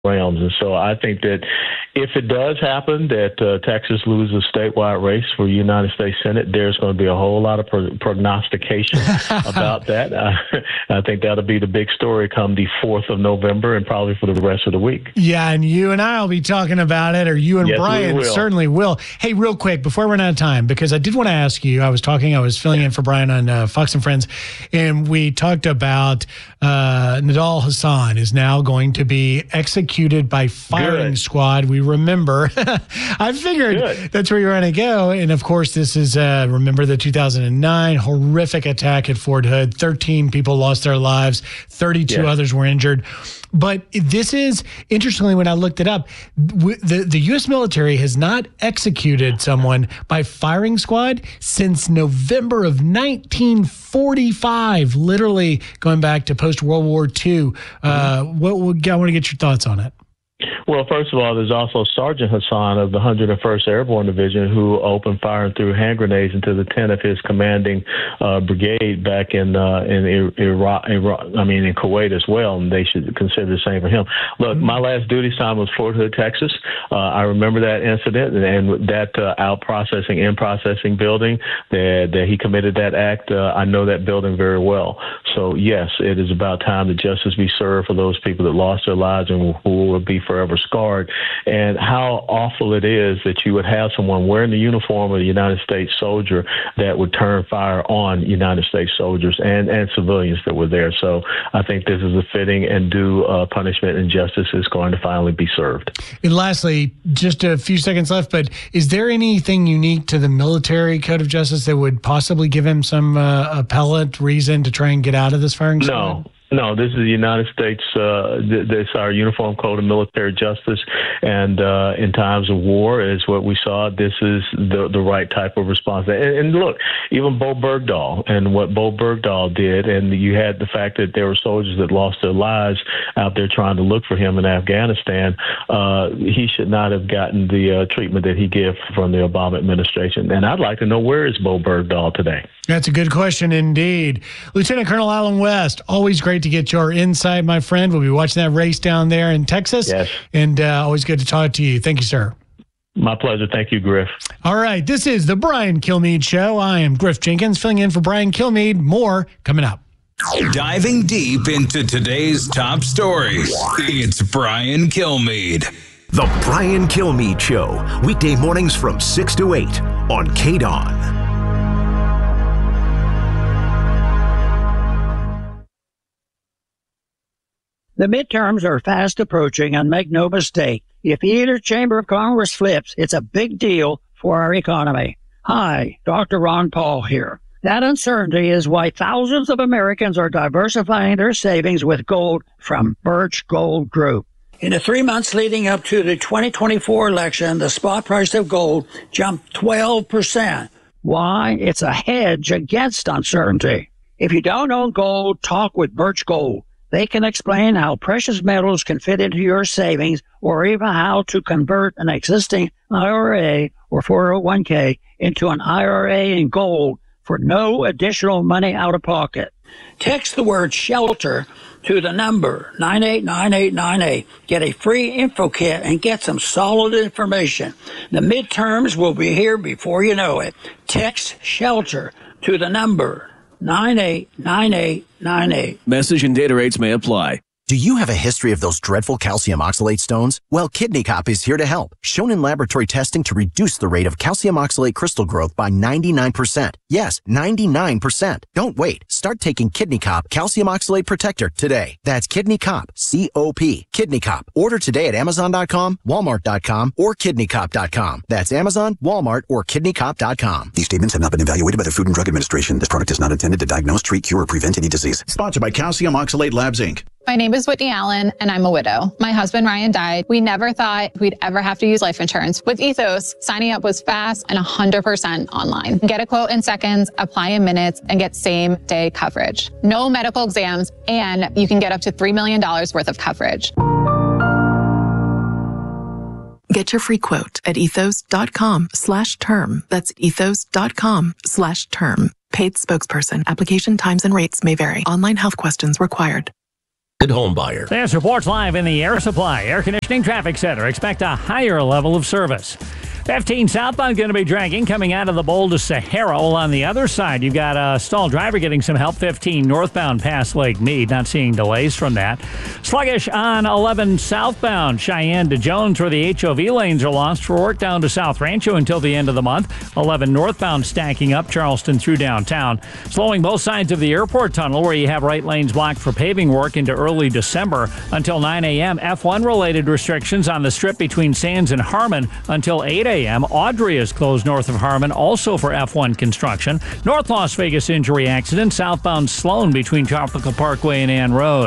realms. And so I think that if it does happen that Texas loses a statewide race for United States Senate, there's going to be a whole lot of prognostication about that. I think that'll be the big story come the 4th of November and probably for the rest of the week. Yeah, and you and I will be talking about it, or you and Brian certainly will. Hey, real quick, before we run out of time, because I did want to ask you, I was filling in for Brian on Fox and Friends, and we talked about Nidal Hasan is now going to be executed by firing squad. We remember. I figured that's where you're going to go. And of course, this is, remember the 2009 horrific attack at Fort Hood. 13 people lost their lives. 32 others were injured. But this is, interestingly, when I looked it up, the U.S. military has not executed someone by firing squad since November of 1945, literally going back to post-World War II. I want to get your thoughts on it. Well, first of all, there's also Sergeant Hassan of the 101st Airborne Division who opened fire and threw hand grenades into the tent of his commanding brigade back in Iraq, in Kuwait as well, and they should consider the same for him. Look, my last duty time was Fort Hood, Texas. I remember that incident and that in-processing building that he committed that act. I know that building very well. So, yes, it is about time that justice be served for those people that lost their lives and who will be forever scarred. And how awful it is that you would have someone wearing the uniform of a United States soldier that would turn fire on United States soldiers and civilians that were there. So I think this is a fitting and due punishment, and justice is going to finally be served. And lastly, just a few seconds left, but is there anything unique to the military code of justice that would possibly give him some appellate reason to try and get out of this firing squad? No, this is the United States. This our Uniform Code of Military Justice, and in times of war, is what we saw. This is the right type of response. And look, even Bo Bergdahl and what Bo Bergdahl did, and you had the fact that there were soldiers that lost their lives out there trying to look for him in Afghanistan. He should not have gotten the treatment that he gave from the Obama administration. And I'd like to know, where is Bo Bergdahl today? That's a good question indeed. Lieutenant Colonel Allen West, always great to get your insight, my friend. We'll be watching that race down there in Texas. Yes. And always good to talk to you. Thank you, sir. My pleasure. Thank you, Griff. All right. This is the Brian Kilmeade Show. I am Griff Jenkins, filling in for Brian Kilmeade. More coming up. Diving deep into today's top stories, it's Brian Kilmeade. The Brian Kilmeade Show, weekday mornings from 6 to 8 on KDON. The midterms are fast approaching, and make no mistake, if either chamber of Congress flips, it's a big deal for our economy. Hi, Dr. Ron Paul here. That uncertainty is why thousands of Americans are diversifying their savings with gold from Birch Gold Group. In the 3 months leading up to the 2024 election, the spot price of gold jumped 12%. Why? It's a hedge against uncertainty. If you don't own gold, talk with Birch Gold. They can explain how precious metals can fit into your savings, or even how to convert an existing IRA or 401k into an IRA in gold for no additional money out of pocket. Text the word SHELTER to the number 989898. Get a free info kit and get some solid information. The midterms will be here before you know it. Text SHELTER to the number 989898. Message and data rates may apply. Do you have a history of those dreadful calcium oxalate stones? Well, Kidney Cop is here to help. Shown in laboratory testing to reduce the rate of calcium oxalate crystal growth by 99%. Yes, 99%. Don't wait. Start taking Kidney Cop Calcium Oxalate Protector today. That's Kidney Cop, C-O-P, Kidney Cop. Order today at Amazon.com, Walmart.com, or KidneyCop.com. That's Amazon, Walmart, or KidneyCop.com. These statements have not been evaluated by the Food and Drug Administration. This product is not intended to diagnose, treat, cure, or prevent any disease. Sponsored by Calcium Oxalate Labs, Inc. My name is Whitney Allen, and I'm a widow. My husband, Ryan, died. We never thought we'd ever have to use life insurance. With Ethos, signing up was fast and 100% online. Get a quote in seconds, apply in minutes, and get same-day coverage. No medical exams, and you can get up to $3 million worth of coverage. Get your free quote at ethos.com/term. That's ethos.com/term. Paid spokesperson. Application times and rates may vary. Online health questions required. home buyer. This report's live in the Air Supply Air Conditioning Traffic Center. Expect a higher level of service. 15 southbound going to be dragging coming out of the Bowl to Sahara. Well, on the other side, you've got a stalled driver getting some help. 15 northbound past Lake Mead. Not seeing delays from that. Sluggish on 11 southbound Cheyenne to Jones, where the HOV lanes are lost for work down to South Rancho until the end of the month. 11 northbound stacking up Charleston through downtown. Slowing both sides of the airport tunnel, where you have right lanes blocked for paving work into early December until 9 a.m. F1-related restrictions on the strip between Sands and Harmon until 8 a.m. Audrey is closed north of Harmon, also for F1 construction. North Las Vegas injury accident, southbound Sloan between Tropical Parkway and Ann Road.